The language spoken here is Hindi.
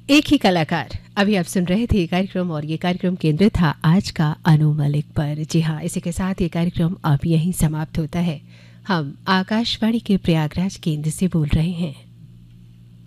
एक ही कलाकार। अभी आप सुन रहे थे कार्यक्रम और ये कार्यक्रम केंद्रित था आज का अनु मलिक पर। जी हाँ, इसी के साथ ये कार्यक्रम अब यहीं समाप्त होता है। हम आकाशवाणी के प्रयागराज केंद्र से बोल रहे हैं।